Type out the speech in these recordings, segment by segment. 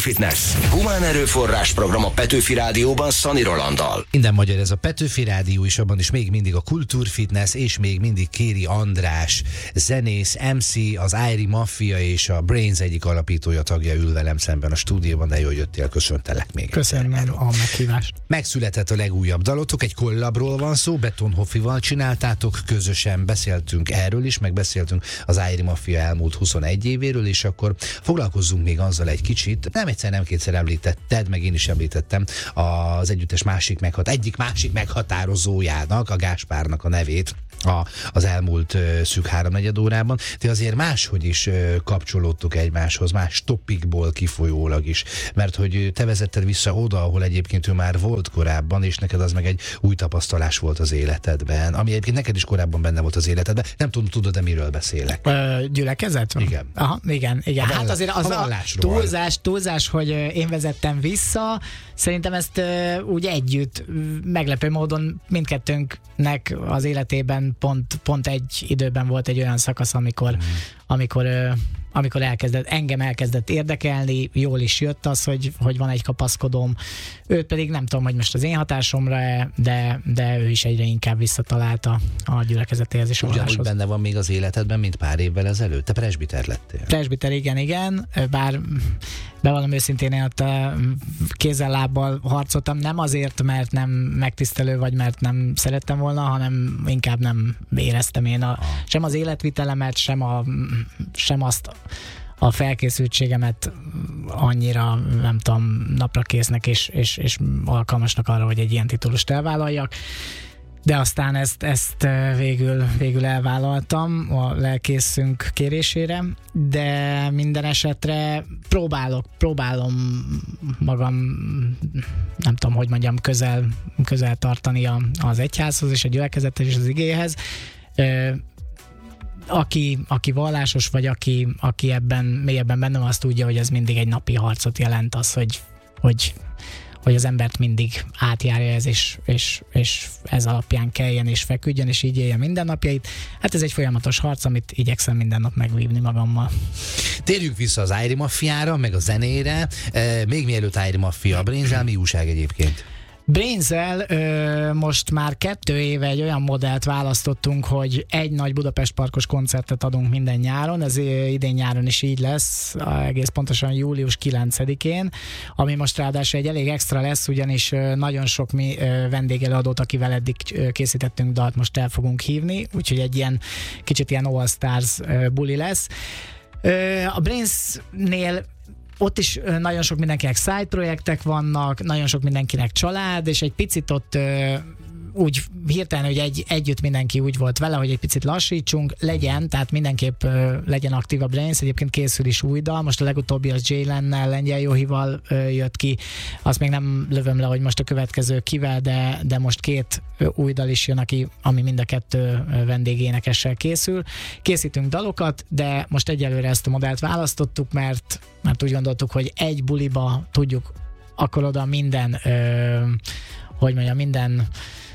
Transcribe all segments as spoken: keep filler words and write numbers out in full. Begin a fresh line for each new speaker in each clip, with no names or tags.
Kultúrfitness. Humán erőforrás program a Petőfi Rádióban Szani Rolanddal.
Minden magyar ez a Petőfi Rádió, és abban is még mindig a Kultúrfitness, és még mindig Kéri András, zenész, em cé, az Airi Mafia és a Brains egyik alapítója, tagja ül velem szemben a stúdióban, de jól jöttél, köszöntelek még.
Köszönöm a meghívást.
Megszületett a legújabb dalotok, egy kollabról van szó, Beton Hoffival csináltátok, közösen beszéltünk erről is, meg beszéltünk az Airi Mafia elmúlt huszonegy évéről, és akkor foglalkozzunk még azzal egy kicsit. Nem egyszer, nem kétszer említetted, meg én is említettem az együttes másik meghat, egyik másik meghatározójának, a Gáspárnak a nevét a, az elmúlt uh, szűk háromnegyed órában. Ti azért máshogy is uh, kapcsolódtok egymáshoz, más topikból kifolyólag is, mert hogy te vezetted vissza oda, ahol egyébként ő már volt korábban, és neked az meg egy új tapasztalás volt az életedben, ami egyébként neked is korábban benne volt az életedben. Nem tudom, tudod-e miről beszélek?
Ö, gyülekezet?
Igen.
Aha, igen, igen.
A
hát azért az a, a túlzás, túlzás, hogy én vezettem vissza, szerintem ezt uh, úgy együtt, meglepő módon mindkettőnknek az életében pont, pont egy időben volt egy olyan szakasz, amikor, mm. amikor, uh, amikor elkezdett, engem elkezdett érdekelni, jól is jött az, hogy, hogy van egy kapaszkodóm. Őt pedig nem tudom, hogy most az én hatásomra, de, de ő is egyre inkább visszatalálta a gyülekezetéhez és a
ugyanúgy benne van még az életedben, mint pár évvel ezelőtt. Te presbiter lettél.
Presbiter, igen, igen. Bár bevallom őszintén, én ott kézzel-lábbal harcoltam, nem azért, mert nem megtisztelő, vagy mert nem szerettem volna, hanem inkább nem éreztem én a, sem az életvitelemet, sem, a, sem azt a felkészültségemet annyira, nem tudom, napra késznek és, és, és alkalmasnak arra, hogy egy ilyen titulust elvállaljak. De aztán ezt, ezt végül, végül elvállaltam a lelkészünk kérésére, de minden esetre próbálok, próbálom magam, nem tudom, hogy mondjam, közel, közel tartani a, az egyházhoz és a gyülekezethez és az igéhez. Aki, aki vallásos, vagy aki, aki ebben mélyebben benne van, azt tudja, hogy ez mindig egy napi harcot jelent, az, hogy, hogy hogy az embert mindig átjárja ez, és, és, és ez alapján keljen és feküdjön, és így élje mindennapjait. Hát ez egy folyamatos harc, amit igyekszem minden nap megvívni magammal.
Térjünk vissza az Airi Mafiára, meg a zenére. E, még mielőtt Airi Mafia, Brains-el mi újság egyébként?
Brains-el ö, most már kettő éve egy olyan modellt választottunk, hogy egy nagy Budapest Parkos koncertet adunk minden nyáron, ez idén nyáron is így lesz, egész pontosan július kilencedikén, ami most ráadásul egy elég extra lesz, ugyanis nagyon sok mi vendégelőadót, akivel eddig készítettünk dalt, most el fogunk hívni, úgyhogy egy ilyen kicsit ilyen All Stars buli lesz. A Brains-nél ott is nagyon sok mindenkinek side projektek vannak, nagyon sok mindenkinek család, és egy picit ott ö, úgy hirtelen, hogy egy, együtt mindenki úgy volt vele, hogy egy picit lassítsunk, legyen, tehát mindenképp ö, legyen aktív a Brains, egyébként készül is új dal, most a legutóbbi az Jay-lennel, Lengyel Jóhival ö, jött ki, azt még nem lövöm le, hogy most a következő kivel, de, de most két ö, új dal is jön, aki, ami mind a kettő vendégénekessel készül. Készítünk dalokat, de most egyelőre ezt a modellt választottuk, mert, mert úgy gondoltuk, hogy egy buliba tudjuk akkor oda minden, ö, hogy mondjam, minden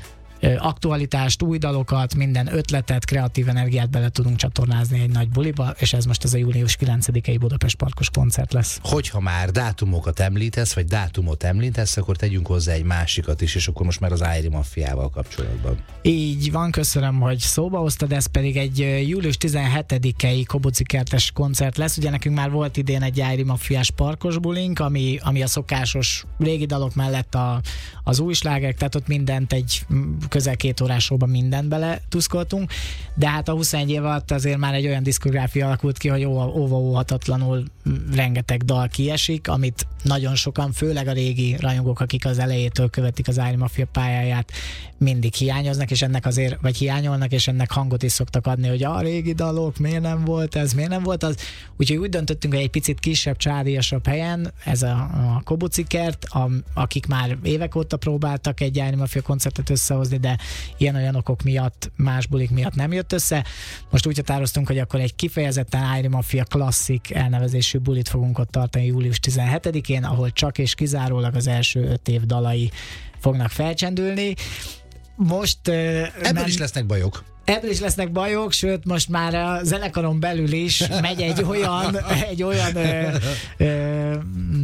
aktualitást, új dalokat, minden ötletet, kreatív energiát bele tudunk csatornázni egy nagy buliba, és ez most ez a július kilencedikei Budapest Parkos koncert lesz.
Hogyha már dátumokat említesz, vagy dátumot említesz, akkor tegyünk hozzá egy másikat is, és akkor most már az Airi Mafiával kapcsolatban.
Így van, köszönöm, hogy szóba hoztad, ez pedig egy július tizenhetedikei Kobuci kertes koncert lesz. Ugye nekünk már volt idén egy Airi Mafiás parkos bulink, ami, ami a szokásos régi dalok mellett a, az új slágerek, tehát ott mindent egy közel két órás showban mindent bele tuszkoltunk, de hát a huszonegy év alatt azért már egy olyan diszkográfia alakult ki, hogy óva-óhatatlanul rengeteg dal kiesik, amit nagyon sokan, főleg a régi rajongók, akik az elejétől követik az Airi Mafia pályáját, mindig hiányoznak, és ennek azért, vagy hiányolnak, és ennek hangot is szoktak adni, hogy a régi dalok, miért nem volt ez, miért nem volt az. Úgyhogy úgy döntöttünk, hogy egy picit kisebb, csádiasabb helyen, ez a, a Kobuci kert, a, akik már évek óta próbáltak egy Airi Mafia koncertet összehozni, de ilyen-olyan okok miatt, más bulik miatt nem jött össze. Most úgy határoztunk, hogy akkor egy kifejezetten Airi Mafia klasszik elnevezésű bulit fogunk ott tartani július tizenhetedikén, ahol csak és kizárólag az első öt év dalai fognak felcsendülni. Most...
Ebből nem... is lesznek bajok.
Ebből is lesznek bajok, sőt most már a zenekaron belül is megy egy olyan, egy olyan ö, ö,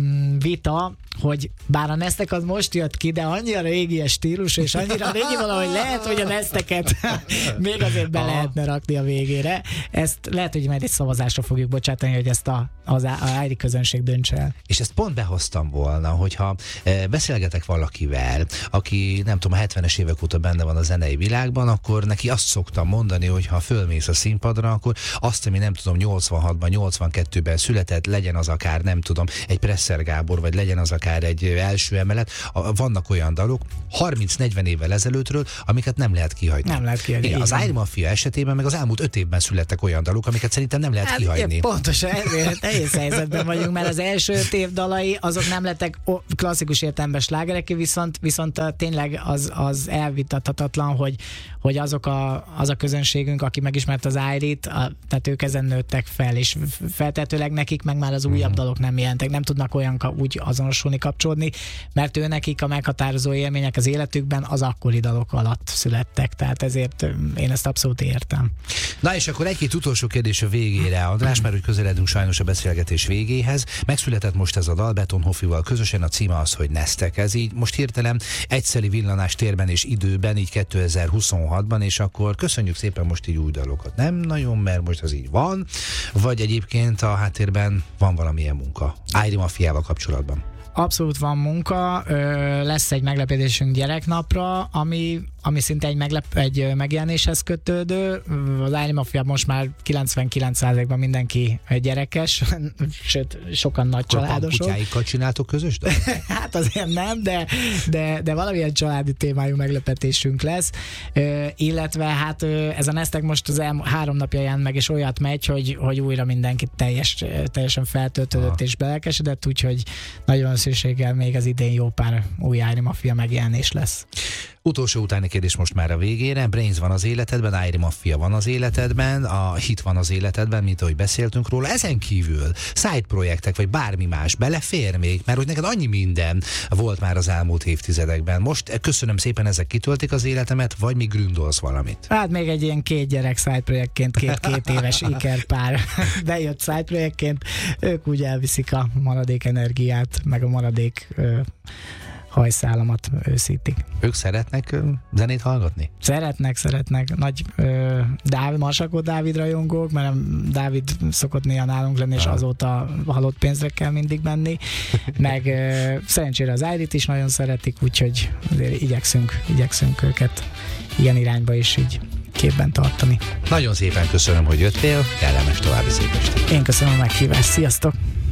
vita, hogy bár a Nesztek az most jött ki, de annyira régi stílus, és annyira régi valahogy lehet, hogy a Neszteket még azért be lehetne rakni a végére. Ezt lehet, hogy majd egy szavazásra fogjuk bocsátani, hogy ezt a, az á i dé közönség döntse el.
És ezt pont behoztam volna, hogyha e, beszélgetek valakivel, aki nem tudom, a hetvenes évek óta benne van a zenei világban, akkor neki azt szoktam mondani, hogy ha fölmész a színpadra, akkor azt, ami nem tudom, nyolcvanhatban, nyolcvankettőben született, legyen az akár, nem tudom, egy Presser Gábor, vagy legyen az akár egy első emelet, vannak olyan dalok harminc-negyven évvel ezelőttről, amiket nem lehet kihagyni.
Nem lehet kihagyni.
Igen, az á i dé Mafia esetében meg az elmúlt öt évben születtek olyan dalok, amiket szerintem nem lehet hát, kihagyni.
Pontosan ezért nehéz helyzetben vagyunk, mert az első öt év dalai azok nem lettek klasszikus értelemben slágerek, viszont, viszont tényleg az, az elvitathatatlan, hogy, hogy azok a, az a közönségünk, aki megismert az á i dét, a, tehát ők ezen nőttek fel, és feltetőleg nekik meg már az újabb dalok nem jelentek, nem tudnak olyan úgy azonosulni, kapcsolódni, mert ő nekik a meghatározó élmények az életükben az akkori dalok alatt születtek, tehát ezért én ezt abszolút értem.
Na és akkor egy-két utolsó kérdés a végére, András, mert úgy közeledünk sajnos a beszélgetés végéhez. Megszületett most ez a dal Betonhoffival közösen, a címe az, hogy Nesztek. Ez így most hirtelen egyszeri villanás térben és időben, így kétezer-huszonhatban, és akkor köszönjük szépen most így új dalokat. Nem nagyon, mert most az így van, vagy egyébként a háttérben van valamilyen munka á i dé Mafiával kapcsolatban?
Abszolút van munka, lesz egy meglepetésünk gyereknapra, ami, ami szinte egy, meglep, egy megjelenéshez kötődő. Az á i dé Mafia most már kilencvenkilenc százalékban mindenki gyerekes, sőt, sokan nagy családosok.
Kutyáikkal csináltok közös dolgot?
Hát azért nem, de, de, de valamilyen családi témájú meglepetésünk lesz. Ö, illetve hát ez a Nesztek most az el, három napja jelent meg, és olyat megy, hogy, hogy újra mindenki teljes, teljesen feltöltődött Aha. és belelkesedett, úgyhogy nagyon szükséggel még az idén jó pár új á i dé Mafia megjelenés lesz.
Utolsó utáni kérdés most már a végére. Brains van az életedben, á i dé Mafia van az életedben, a hit van az életedben, mint ahogy beszéltünk róla. Ezen kívül side projektek, vagy bármi más belefér még, mert hogy neked annyi minden volt már az elmúlt évtizedekben. Most köszönöm szépen, ezek kitöltik az életemet, vagy még gründolsz valamit?
Hát még egy ilyen két gyerek side projektként, két-két éves ikerpár bejött side projektként. Ők úgy elviszik a maradék energiát, meg a maradék ö, hajszálamat őszítik.
Ők szeretnek ö, zenét hallgatni?
Szeretnek, szeretnek. Nagy ö, Dávid, Marsakó Dávid rajongók, mert Dávid szokott néha nálunk lenni, és azóta halott pénzre kell mindig menni. Meg ö, szerencsére az á i dét is nagyon szeretik, úgyhogy azért igyekszünk, igyekszünk őket ilyen irányba is így képben tartani.
Nagyon szépen köszönöm, hogy jöttél, kellemes további szép estét.
Én köszönöm a meghívást, sziasztok!